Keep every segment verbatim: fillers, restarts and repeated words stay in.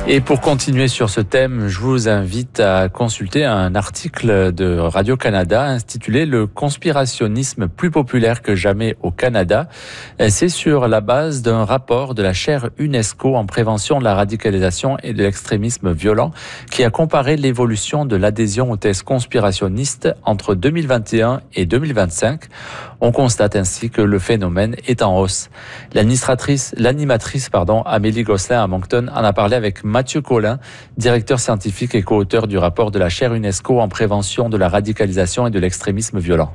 Et pour continuer sur ce thème, je vous invite à consulter un article de Radio-Canada intitulé « Le conspirationnisme plus populaire que jamais au Canada ». C'est sur la base d'un rapport de la chaire UNESCO en prévention de la radicalisation et de l'extrémisme violent qui a comparé l'évolution de l'adhésion aux thèses conspirationnistes entre deux mille vingt et un et deux mille vingt-cinq. On constate ainsi que le phénomène est en hausse. L'administratrice, l'animatrice, pardon, Amélie Gosselin à Moncton en a parlé avec Mathieu Collin, directeur scientifique et co-auteur du rapport de la chaire UNESCO en prévention de la radicalisation et de l'extrémisme violent.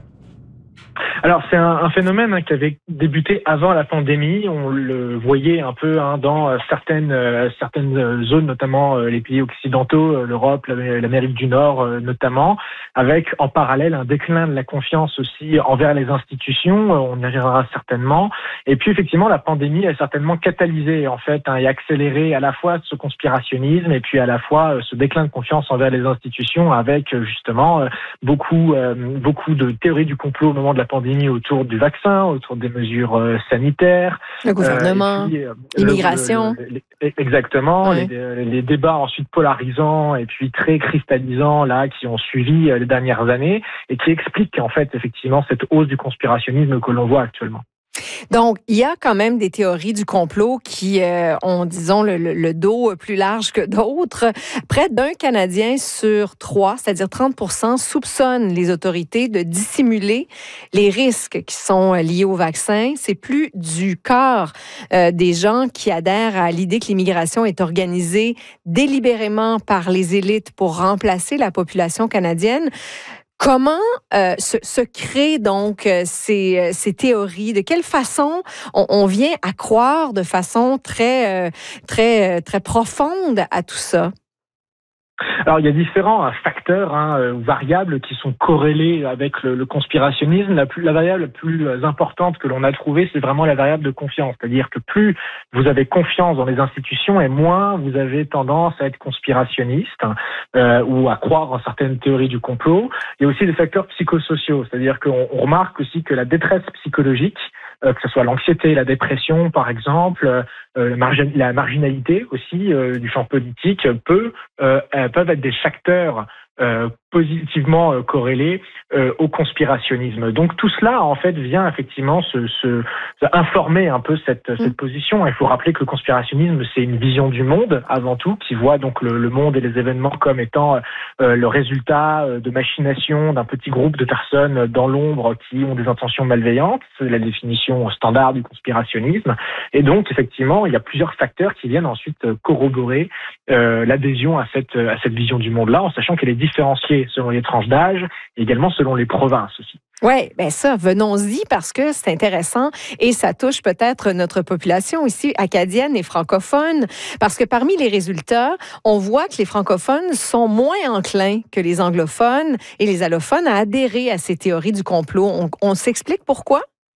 Alors c'est un, un phénomène hein, qui avait débuté avant la pandémie. On le voyait un peu hein, dans euh, certaines euh, certaines zones, notamment euh, les pays occidentaux, euh, l'Europe, l'Amérique du Nord euh, notamment, avec en parallèle un déclin de la confiance aussi envers les institutions. Euh, on y reviendra certainement. Et puis effectivement, la pandémie a certainement catalysé en fait hein, et accéléré à la fois ce conspirationnisme et puis à la fois euh, ce déclin de confiance envers les institutions, avec euh, justement euh, beaucoup euh, beaucoup de théories du complot au moment de la pandémie autour du vaccin, autour des mesures euh, sanitaires. Le gouvernement, euh, puis, euh, l'immigration. Le, le, le, exactement, ouais. les, les débats ensuite polarisants et puis très cristallisants là qui ont suivi euh, les dernières années et qui expliquent en fait effectivement cette hausse du conspirationnisme que l'on voit actuellement. Donc, il y a quand même des théories du complot qui euh, ont, disons, le, le, le dos plus large que d'autres. Près d'un Canadien sur trois, c'est-à-dire trente pour cent, soupçonne les autorités de dissimuler les risques qui sont liés au vaccin. C'est plus du quart euh, des gens qui adhèrent à l'idée que l'immigration est organisée délibérément par les élites pour remplacer la population canadienne. Comment euh, se, se créent donc euh, ces, ces théories? De quelle façon on, on vient à croire de façon très, euh, très, très profonde à tout ça? Alors, il y a différents hein, facteurs, hein, euh, variables qui sont corrélés avec le, le conspirationnisme. La, plus, la variable la plus importante que l'on a trouvée, c'est vraiment la variable de confiance. C'est-à-dire que plus vous avez confiance dans les institutions et moins vous avez tendance à être conspirationniste euh, ou à croire en certaines théories du complot. Il y a aussi des facteurs psychosociaux. C'est-à-dire qu'on on remarque aussi que la détresse psychologique, euh, que ce soit l'anxiété, la dépression, par exemple, euh, la, margin- la marginalité aussi euh, du champ politique, peut, euh, peuvent être des facteurs euh, positivement euh, corrélés euh, au conspirationnisme. Donc tout cela, en fait, vient effectivement se, se, se informer un peu cette, mmh. cette position. Il faut rappeler que le conspirationnisme, c'est une vision du monde, avant tout, qui voit donc le, le monde et les événements comme étant euh, le résultat de machination d'un petit groupe de personnes dans l'ombre qui ont des intentions malveillantes. C'est la définition standard du conspirationnisme. Et donc, effectivement, il y a plusieurs facteurs qui viennent ensuite corroborer euh, l'adhésion à cette, à cette vision du monde-là, en sachant qu'elle est différenciée selon les tranches d'âge et également selon les provinces aussi. Oui, bien ça, venons-y parce que c'est intéressant et ça touche peut-être notre population ici, acadienne et francophone, parce que parmi les résultats, on voit que les francophones sont moins enclins que les anglophones et les allophones à adhérer à ces théories du complot. On, on s'explique pourquoi?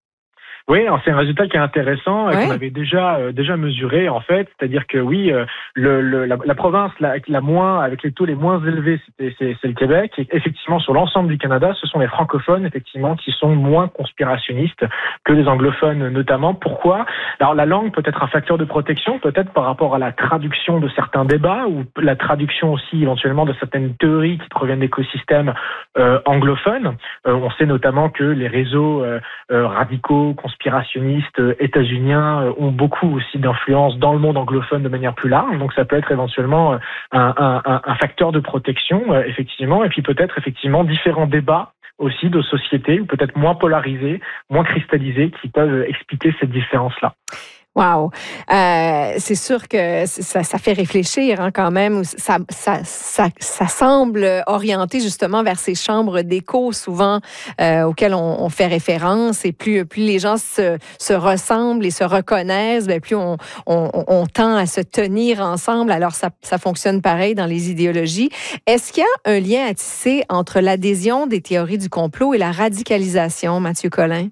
Oui, c'est un résultat qui est intéressant, ouais. qu'on avait déjà euh, déjà mesuré en fait, c'est-à-dire que oui, euh, le, le la, la province la, la moins avec les taux les moins élevés, c'était c'est, c'est le Québec. Et effectivement, sur l'ensemble du Canada, ce sont les francophones effectivement qui sont moins conspirationnistes que les anglophones notamment. Pourquoi? Alors la langue peut être un facteur de protection, peut-être par rapport à la traduction de certains débats ou la traduction aussi éventuellement de certaines théories qui proviennent d'écosystèmes euh, anglophones. Euh, on sait notamment que les réseaux euh, euh, radicaux conspirationnistes états-uniens ont beaucoup aussi d'influence dans le monde anglophone de manière plus large, donc ça peut être éventuellement un, un, un facteur de protection, effectivement, et puis peut-être effectivement différents débats aussi de sociétés, ou peut-être moins polarisés, moins cristallisés, qui peuvent expliquer cette différence-là. Wow, euh, c'est sûr que ça, ça fait réfléchir hein, quand même. Ça, ça, ça, ça semble orienté justement vers ces chambres d'écho souvent euh, auxquelles on, on fait référence. Et plus, plus les gens se, se ressemblent et se reconnaissent, bien plus on, on, on tend à se tenir ensemble. Alors ça, ça fonctionne pareil dans les idéologies. Est-ce qu'il y a un lien à tisser entre l'adhésion des théories du complot et la radicalisation, Mathieu Collin?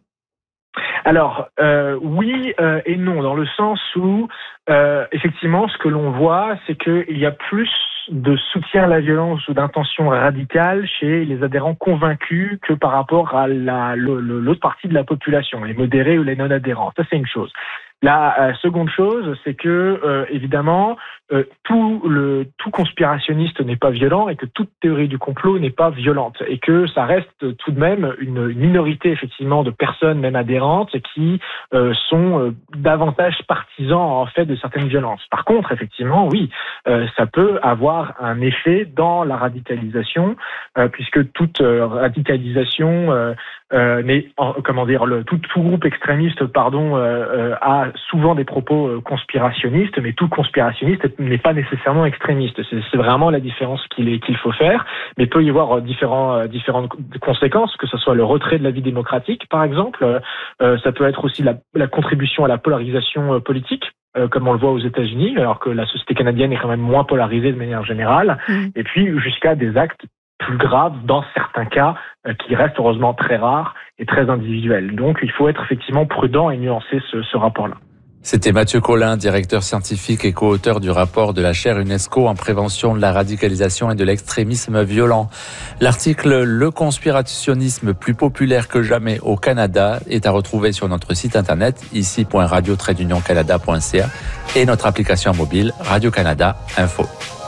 Alors, euh, oui euh, et non, dans le sens où, euh, effectivement, ce que l'on voit, c'est qu'il y a plus de soutien à la violence ou d'intention radicale chez les adhérents convaincus que par rapport à la, le, le, l'autre partie de la population, les modérés ou les non-adhérents. Ça, c'est une chose. La euh, seconde chose, c'est que, euh, évidemment, euh, tout le tout conspirationniste n'est pas violent et que toute théorie du complot n'est pas violente et que ça reste tout de même une, une minorité effectivement de personnes même adhérentes qui euh, sont euh, davantage partisans en fait de certaines violences. Par contre, effectivement, oui, euh, ça peut avoir un effet dans la radicalisation euh, puisque toute euh, radicalisation euh, euh, n'est en, comment dire le tout, tout groupe extrémiste pardon euh, euh, a souvent des propos euh, conspirationnistes, mais tout conspirationniste n'est pas nécessairement extrémiste. C'est, c'est vraiment la différence qu'il, est, qu'il faut faire. Mais il peut y avoir différents, euh, différentes conséquences, que ce soit le retrait de la vie démocratique, par exemple. Euh, ça peut être aussi la, la contribution à la polarisation euh, politique, euh, comme on le voit aux États-Unis, alors que la société canadienne est quand même moins polarisée de manière générale. Mmh. Et puis jusqu'à des actes plus graves dans certains cas, euh, qui restent heureusement très rares et très individuels. Donc il faut être effectivement prudent et nuancer ce, ce rapport-là. C'était Mathieu Collin, directeur scientifique et co-auteur du rapport de la chaire UNESCO en prévention de la radicalisation et de l'extrémisme violent. L'article « Le conspirationnisme plus populaire que jamais au Canada » est à retrouver sur notre site internet ici point radio tiret union canada point c a et notre application mobile Radio-Canada Info.